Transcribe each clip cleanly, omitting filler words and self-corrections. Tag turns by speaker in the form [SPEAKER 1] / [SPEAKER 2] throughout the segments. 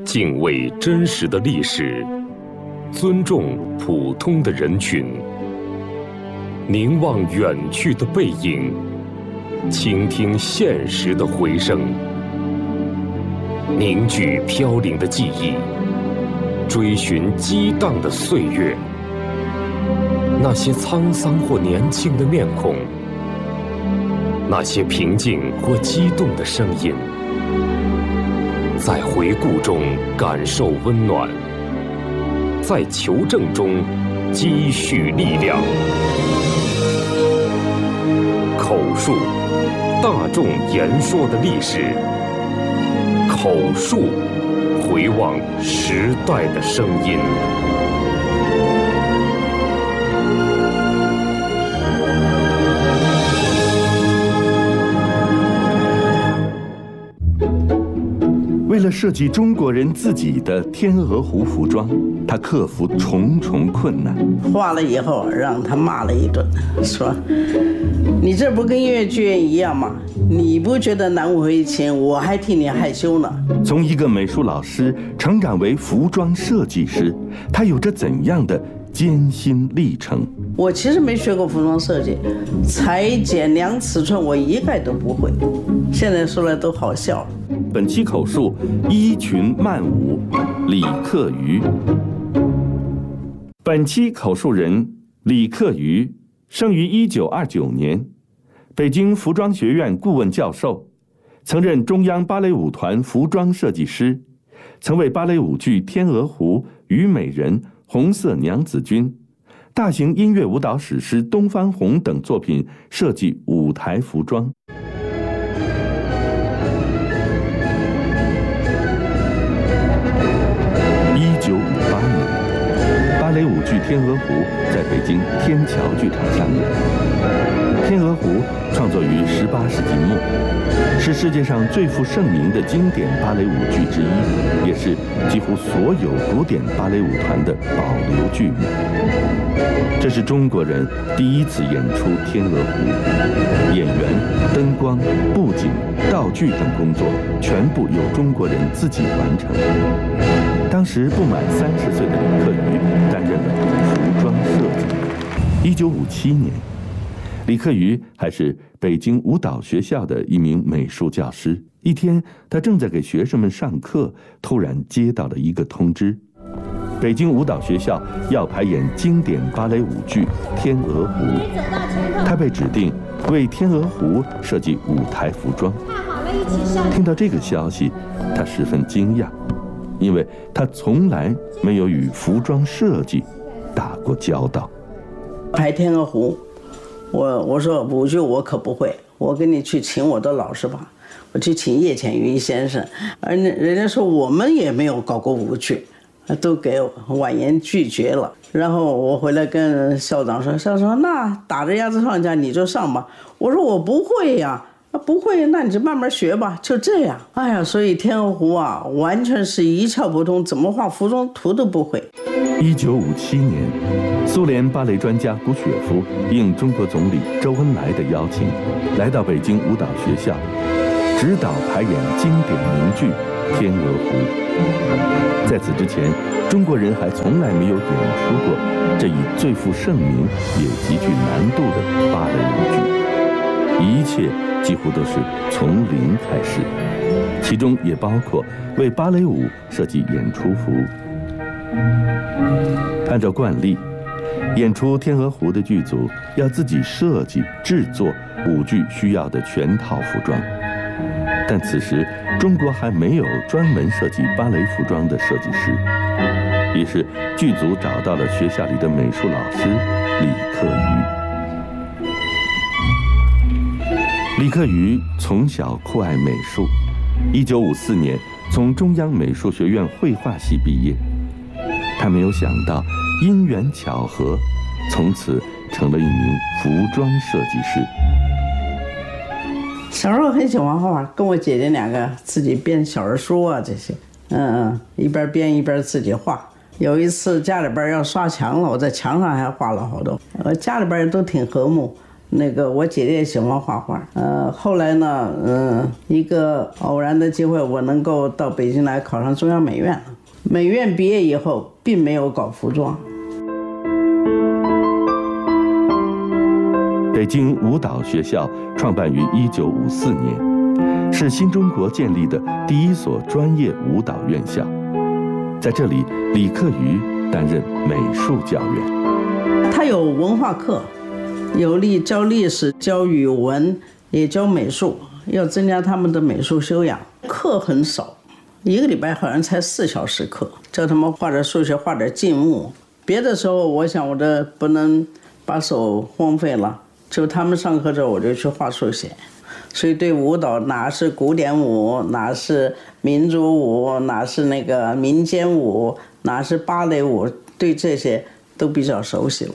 [SPEAKER 1] 敬畏真实的历史，尊重普通的人群，凝望远去的背影，倾听现实的回声，凝聚飘零的记忆，追寻激荡的岁月。那些沧桑或年轻的面孔，那些平静或激动的声音，在回顾中感受温暖，在求证中积蓄力量。口述，大众言说的历史；口述，回望时代的声音。
[SPEAKER 2] 为了设计中国人自己的天鹅湖服装，他克服重重困难。
[SPEAKER 3] 画了以后，让他骂了一顿，说：“你这不跟音乐剧院一样吗？你不觉得难为情，我还替你害羞呢。”
[SPEAKER 2] 从一个美术老师成长为服装设计师，他有着怎样的艰辛历程？
[SPEAKER 3] 我其实没学过服装设计，裁剪量尺寸我一概都不会，现在说来都好笑。
[SPEAKER 2] 本期口述衣裙曼舞，李克瑜。本期口述人李克瑜，生于1929年，北京服装学院顾问教授，曾任中央芭蕾舞团服装设计师，曾为芭蕾舞剧《天鹅湖》《虞美人》《红色娘子军》、大型音乐舞蹈史诗《东方红》等作品设计舞台服装。芭蕾舞剧《天鹅湖》在北京天桥剧场上演。《天鹅湖》创作于18世纪末，是世界上最负盛名的经典芭蕾舞剧之一，也是几乎所有古典芭蕾舞团的保留剧目。这是中国人第一次演出《天鹅湖》，演员、灯光、布景、道具等工作全部由中国人自己完成。当时不满30岁的李克瑜担任了服装设计。1957年，李克瑜还是北京舞蹈学校的一名美术教师。一天，他正在给学生们上课，突然接到了一个通知：北京舞蹈学校要排演经典芭蕾舞剧《天鹅湖》，他被指定为《天鹅湖》设计舞台服装。听到这个消息，他十分惊讶，因为他从来没有与服装设计打过交道。
[SPEAKER 3] 排《天鹅湖》，我说舞剧我可不会，我跟你去请我的老师吧，我去请叶浅云先生。而人家说我们也没有搞过舞剧，都给婉言拒绝了。然后我回来跟校长说，校长说那打着鸭子上架你就上吧。我说我不会呀。不会，那你就慢慢学吧，就这样。哎呀，所以《天鹅湖》啊，完全是一窍不通，怎么画服装图都不会。
[SPEAKER 2] 1957年，苏联芭蕾专家古雪夫应中国总理周恩来的邀请，来到北京舞蹈学校，指导排演经典名剧《天鹅湖》。在此之前，中国人还从来没有演出过这一最负盛名也极具难度的芭蕾舞剧，一切几乎都是从零开始，其中也包括为芭蕾舞设计演出服。按照惯例，演出《天鹅湖》的剧组要自己设计制作舞剧需要的全套服装，但此时中国还没有专门设计芭蕾服装的设计师，于是剧组找到了学校里的美术老师李克瑜。李克瑜从小酷爱美术，1954年从中央美术学院绘画系毕业。他没有想到，因缘巧合，从此成了一名服装设计师。
[SPEAKER 3] 小时候很喜欢画画，跟我姐姐两个自己编小人书啊这些，一边编一边自己画。有一次家里边要刷墙了，我在墙上还画了好多。家里边都挺和睦。 我姐姐也喜欢画画，后来呢，一个偶然的机会，我能够到北京来考上中央美院。美院毕业以后，并没有搞服装。
[SPEAKER 2] 北京舞蹈学校创办于1954年，是新中国建立的第一所专业舞蹈院校。在这里，李克瑜担任美术教员。
[SPEAKER 3] 他有文化课，教历史、教语文，也教美术，要增加他们的美术修养。课很少，一个礼拜好像才4小时课，教他们画点数学，画点静物。别的时候，我想我这不能把手荒废了，就他们上课之后，我就去画速写。所以对舞蹈，哪是古典舞，哪是民族舞，哪是民间舞，哪是芭蕾舞，对这些都比较熟悉了。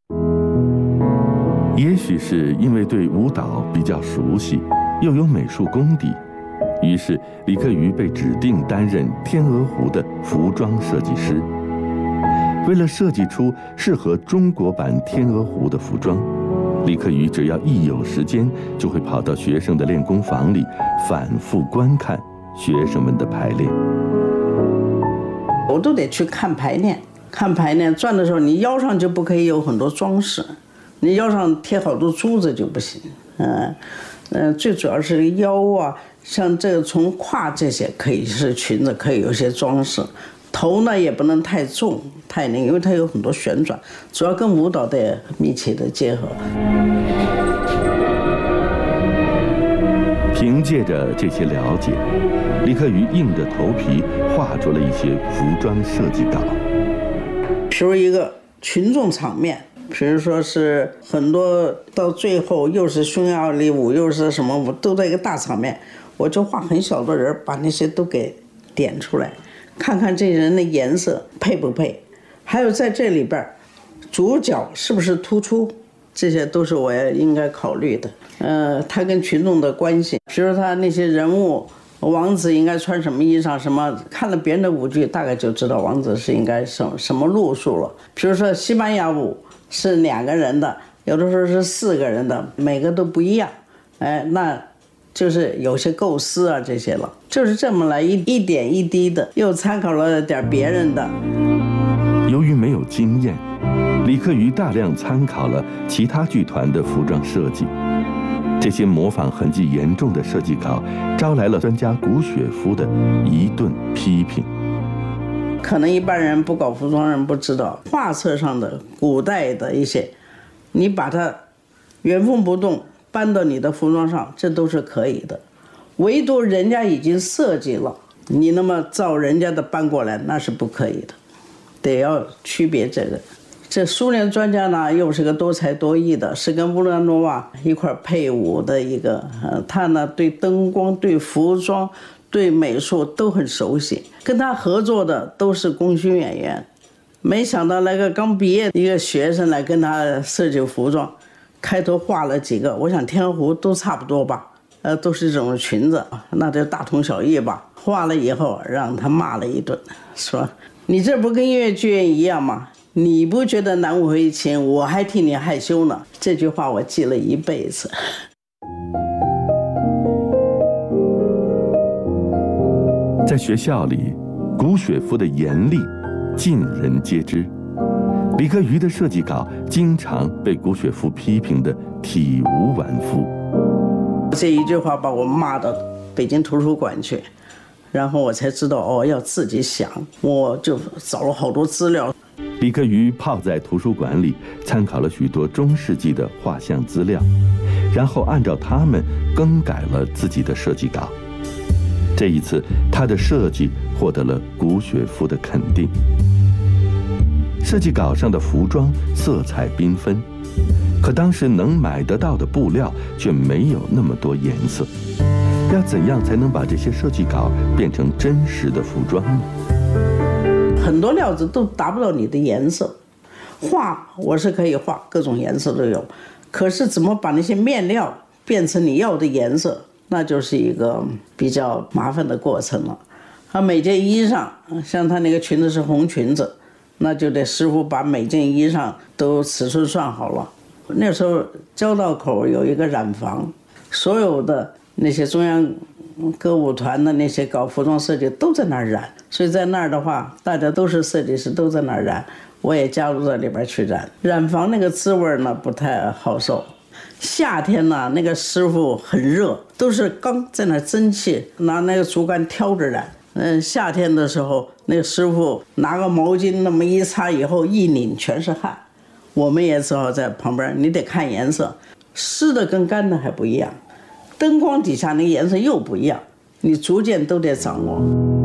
[SPEAKER 2] 也许是因为对舞蹈比较熟悉，又有美术功底，于是李克瑜被指定担任天鹅湖的服装设计师。为了设计出适合中国版天鹅湖的服装，李克瑜只要一有时间，就会跑到学生的练功房里，反复观看学生们的排练。
[SPEAKER 3] 我都得去看排练，转的时候，你腰上就不可以有很多装饰，你腰上贴好多珠子就不行。最主要是腰啊，像这个从胯这些可以是裙子，可以有些装饰。头呢也不能太重太因为它有很多旋转，主要跟舞蹈得密切的结合。
[SPEAKER 2] 凭借着这些了解，李克瑜硬着头皮画出了一些服装设计稿。
[SPEAKER 3] 比如一个群众场面，比如说是很多到最后又是匈牙利舞又是什么舞，都在一个大场面，我就画很小的人，把那些都给点出来，看看这人的颜色配不配，还有在这里边主角是不是突出，这些都是我也应该考虑的。他跟群众的关系，比如他那些人物，王子应该穿什么衣裳，什么看了别人的舞剧，大概就知道王子是应该什么路数了。比如说西班牙舞是2个人的，有的时候是4个人的，每个都不一样，那就是有些构思啊这些了，就是这么来一点一滴的，又参考了点别人的。
[SPEAKER 2] 由于没有经验，李克瑜大量参考了其他剧团的服装设计，这些模仿痕迹严重的设计稿招来了专家古雪夫的一顿批评。
[SPEAKER 3] 可能一般人不搞服装人不知道，画册上的古代的一些，你把它原封不动搬到你的服装上，这都是可以的。唯独人家已经设计了，你那么照人家的搬过来，那是不可以的，得要区别这个。这苏联专家呢，又是个多才多艺的，是跟乌兰诺娃一块配舞的一个，他呢对灯光、对服装、对美术都很熟悉，跟他合作的都是功勋演员。没想到来个刚毕业的一个学生来跟他设计服装，开头画了几个，我想天鹅湖都差不多吧，都是这种裙子，那就大同小异吧。画了以后让他骂了一顿，说你这不跟音乐剧院一样吗？你不觉得难为情，我还替你害羞呢。这句话我记了一辈子。
[SPEAKER 2] 在学校里，古雪夫的严厉尽人皆知，李克瑜的设计稿经常被古雪夫批评得体无完肤。
[SPEAKER 3] 这一句话把我骂到北京图书馆去，然后我才知道要自己想，我就找了好多资料。
[SPEAKER 2] 李克瑜泡在图书馆里，参考了许多中世纪的画像资料，然后按照它们更改了自己的设计稿。这一次，他的设计获得了古雪夫的肯定。设计稿上的服装色彩缤纷，可当时能买得到的布料却没有那么多颜色。要怎样才能把这些设计稿变成真实的服装呢？
[SPEAKER 3] 很多料子都达不到你的颜色，画我是可以画，各种颜色都有，可是怎么把那些面料变成你要的颜色，那就是一个比较麻烦的过程了。每件衣裳，像他那个裙子是红裙子，那就得师傅把每件衣裳都尺寸算好了， 那时候交道口有一个染坊，所有的那些中央歌舞团的那些搞服装设计都在那儿染，所以在那儿的话，大家都是设计师，都在那儿染，我也加入到里边去染。染坊那个滋味呢不太好受，夏天呢那个师傅很热，都是刚在那蒸汽，拿那个竹竿挑着染。夏天的时候，那个师傅拿个毛巾那么一擦以后，一拧全是汗，我们也只好在旁边，你得看颜色，湿的跟干的还不一样，灯光底下那个颜色又不一样，你逐渐都得掌握。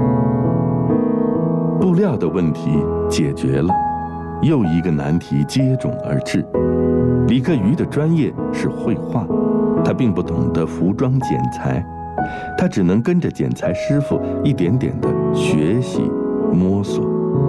[SPEAKER 2] 布料的问题解决了，又一个难题接踵而至。李克瑜的专业是绘画，他并不懂得服装剪裁，他只能跟着剪裁师傅一点点的学习摸索。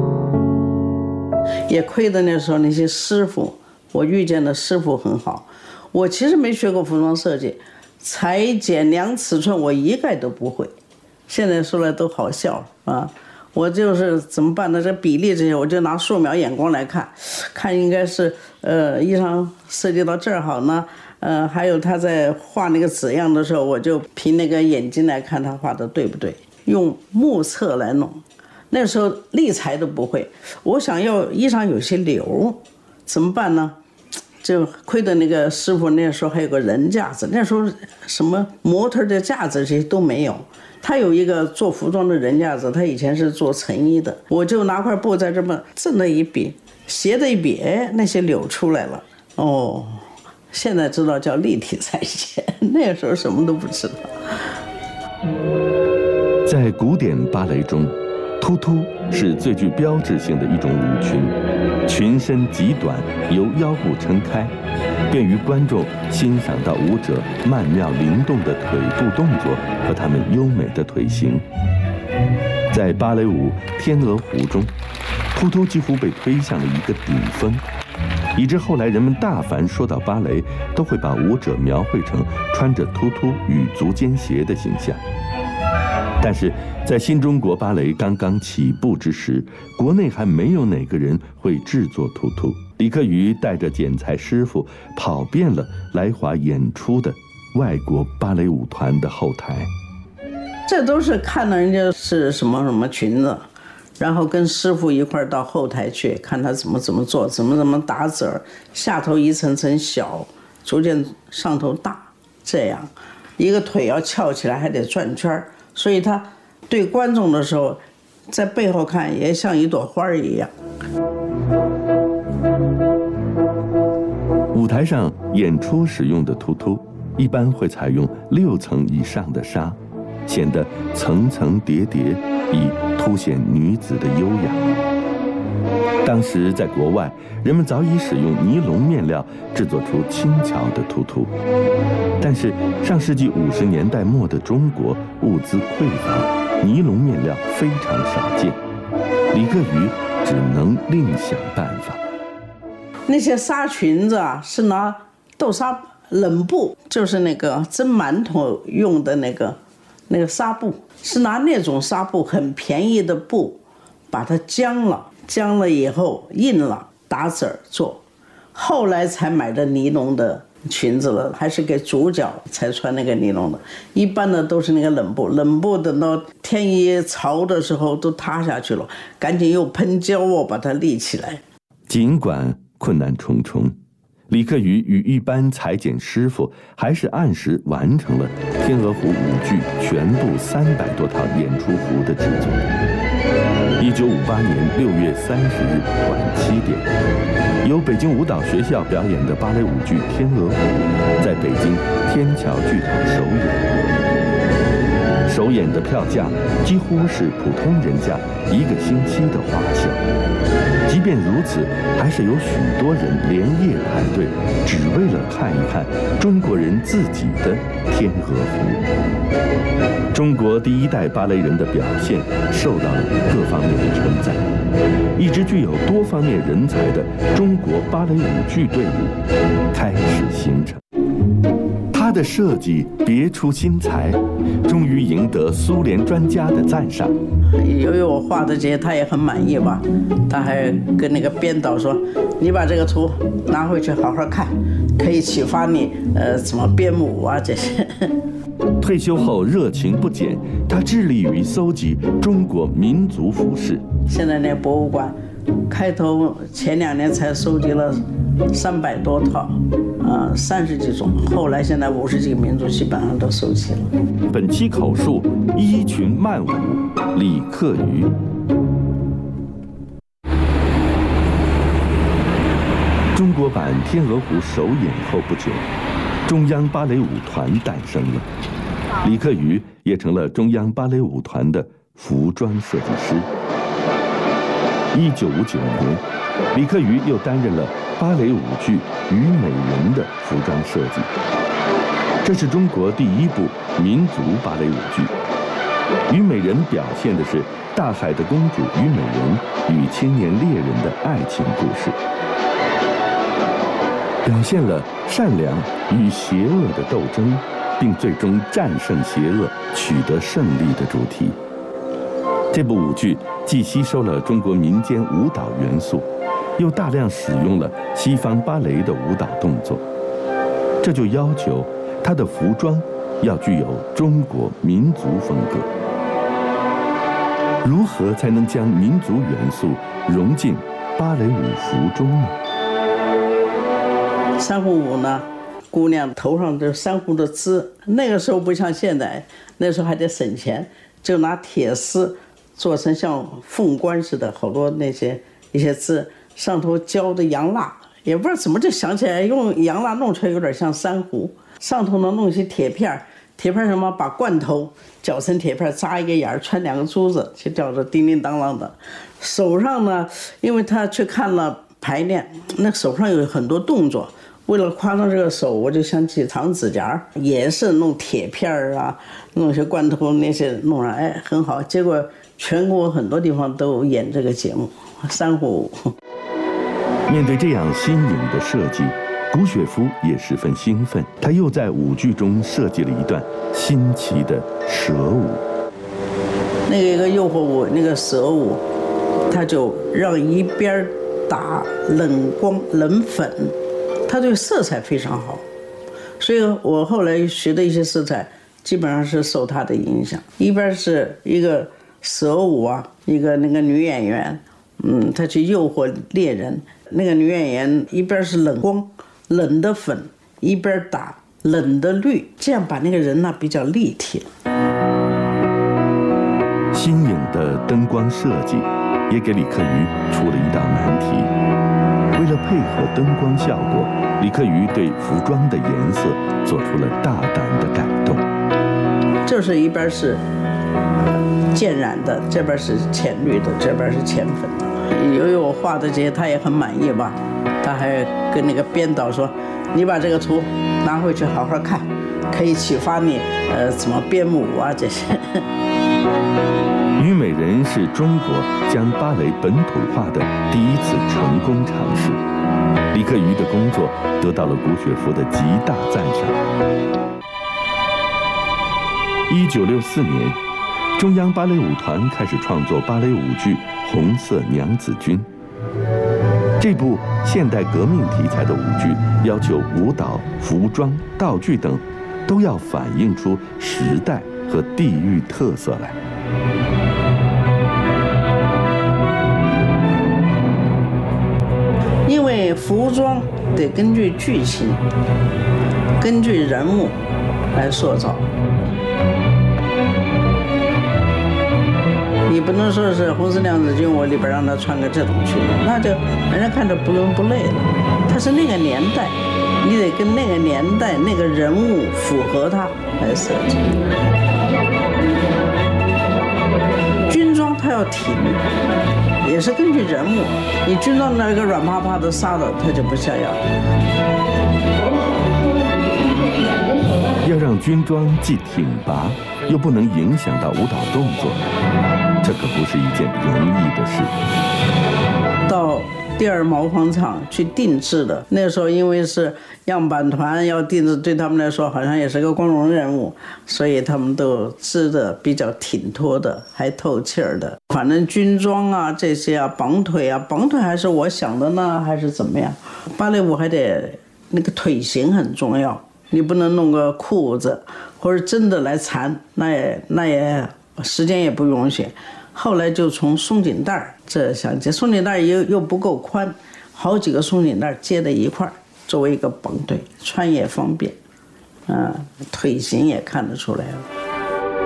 [SPEAKER 3] 也亏得那时候那些师傅，我遇见的师傅很好。我其实没学过服装设计，裁剪量尺寸我一概都不会，现在说来都好笑啊。我就是怎么办呢？这比例这些，我就拿素描眼光来看，看应该是衣裳设计到这儿好呢，还有他在画那个纸样的时候，我就凭那个眼睛来看他画的对不对，用目测来弄。那时候立裁都不会，我想要衣裳有些流，怎么办呢？就亏得那个师傅那时候还有个人架子，那时候什么模特的架子这些都没有，他有一个做服装的人架子，他以前是做成衣的，我就拿块布在这么正的一比，斜的一比，那些柳出来了。哦，现在知道叫立体裁剪，那时候什么都不知道。
[SPEAKER 2] 在古典芭蕾中，突突是最具标志性的一种舞裙，裙身极短，由腰部撑开，便于观众欣赏到舞者曼妙灵动的腿部动作和他们优美的腿型。在芭蕾舞《天鹅湖》中，突突几乎被推向了一个顶峰，以致后来人们大凡说到芭蕾，都会把舞者描绘成穿着突突与足尖鞋的形象。但是在新中国芭蕾刚刚起步之时，国内还没有哪个人会制作突突。李克瑜带着剪裁师傅跑遍了来华演出的外国芭蕾舞团的后台，
[SPEAKER 3] 这都是看了人家是什么什么裙子，然后跟师傅一块到后台去看他怎么做，怎么打褶儿，下头一层层小，逐渐上头大，这样一个腿要翘起来还得转圈，所以他对观众的时候，在背后看也像一朵花一样。
[SPEAKER 2] 舞台上演出使用的突突一般会采用6层以上的纱，显得层层叠叠，以凸显女子的优雅。当时在国外，人们早已使用尼龙面料制作出轻巧的突突，但是上世纪50年代末的中国物资匮乏，尼龙面料非常少见，李克瑜只能另想办法。
[SPEAKER 3] 那些纱裙子啊，是拿豆纱冷布，就是那个蒸馒头用的那个纱布，是拿那种纱布很便宜的布，把它浆了以后印了，打褶做，后来才买的尼龙的裙子了，还是给主角才穿那个尼龙的，一般的都是那个冷布等到天一潮的时候都塌下去了，赶紧又喷胶把它立起来。
[SPEAKER 2] 尽管困难重重，李克瑜与一般裁剪师傅还是按时完成了天鹅湖舞剧全部300多套演出服的制作。1958年6月30日晚7点，由北京舞蹈学校表演的芭蕾舞剧《天鹅湖》在北京天桥剧场首演。首演的票价几乎是普通人家1个星期的花销。即便如此，还是有许多人连夜排队，只为了看一看中国人自己的天鹅湖。中国第1代芭蕾人的表现受到了各方面的称赞，一支具有多方面人才的中国芭蕾舞剧队伍开始形成。它他的设计别出心裁，终于赢得苏联专家的赞赏。
[SPEAKER 3] 由于我画的这些，他也很满意吧，他还跟那个编导说：“你把这个图拿回去好好看，可以启发你怎么编舞啊这些。”
[SPEAKER 2] 退休后热情不减，他致力于搜集中国民族服饰。
[SPEAKER 3] 现在那博物馆，开头前2年才收集了300多套，30几种，后来现在50几个民族基本上都收齐了。
[SPEAKER 2] 本期口述衣裙慢舞，李克瑜。中国版《天鹅湖》首演后不久，中央芭蕾舞团诞生了，李克瑜也成了中央芭蕾舞团的服装设计师。1959年，李克瑜又担任了芭蕾舞剧《虞美人》的服装设计。这是中国第一部民族芭蕾舞剧，《虞美人》表现的是大海的公主虞美人与青年猎人的爱情故事，表现了善良与邪恶的斗争，并最终战胜邪恶，取得胜利的主题。这部舞剧既吸收了中国民间舞蹈元素，又大量使用了西方芭蕾的舞蹈动作，这就要求它的服装要具有中国民族风格。如何才能将民族元素融进芭蕾舞服中呢？
[SPEAKER 3] 珊瑚舞呢，姑娘头上的珊瑚的枝，那个时候不像现在，那时候还得省钱，就拿铁丝做成像凤冠似的，好多一些枝，上头浇的洋蜡，也不知道怎么就想起来用洋蜡弄出来有点像珊瑚，上头呢弄一些铁片，铁片什么把罐头绞成铁片，扎一个眼儿，穿2个珠子，就吊着叮叮当啷的。手上呢，因为他去看了排练，那手上有很多动作，为了夸张这个手，我就想起长指甲，也是弄铁片啊，弄一些罐头那些弄上，哎，很好。结果全国很多地方都演这个节目，珊瑚舞。
[SPEAKER 2] 面对这样新颖的设计，古雪夫也十分兴奋，他又在舞剧中设计了一段新奇的蛇舞。
[SPEAKER 3] 那个一个诱惑舞，那个蛇舞，他就让一边打冷光冷粉，他对色彩非常好，所以我后来学的一些色彩基本上是受他的影响。一边是一个蛇舞啊，一个那个女演员，她去诱惑猎人，那个女演员一边是冷光冷的粉，一边打冷的绿，这样把那个人呢比较立体。
[SPEAKER 2] 新颖的灯光设计也给李克瑜出了一道难题。为了配合灯光效果，李克瑜对服装的颜色做出了大胆的改动。
[SPEAKER 3] 就是一边是渐染的，这边是浅绿的，这边是浅粉的。由于我画的这些，他也很满意吧，他还跟那个编导说：“你把这个图拿回去好好看，可以启发你怎么编舞啊这些。”
[SPEAKER 2] 虞美人是中国将芭蕾本土化的第一次成功尝试，李克瑜的工作得到了古雪夫的极大赞赏。1964年，中央芭蕾舞团开始创作芭蕾舞剧《红色娘子军》。这部现代革命题材的舞剧要求舞蹈、服装、道具等都要反映出时代和地域特色来。
[SPEAKER 3] 因为服装得根据剧情、根据人物来塑造，你不能说是《红色娘子军》，我里边让他穿个这种裙子，那就人家看着不伦不类了。它是那个年代，你得跟那个年代那个人物符合它来设计。军装它要挺，也是根据人物。你军装那个软趴趴的纱的，它就不像样。
[SPEAKER 2] 要让军装既挺拔，又不能影响到舞蹈动作，这可不是一件容易的事。
[SPEAKER 3] 到第二毛纺厂去定制的。那时候因为是样板团要定制，对他们来说好像也是个光荣任务，所以他们都织的比较挺脱的，还透气儿的。反正军装啊这些啊，绑腿还是我想的呢，还是怎么样？芭蕾舞还得那个腿型很重要，你不能弄个裤子或者真的来缠，那也时间也不允许。后来就从松紧带这想接，松紧带又不够宽，好几个松紧带接在一块儿，作为一个绑腿，穿也方便，腿型也看得出来了。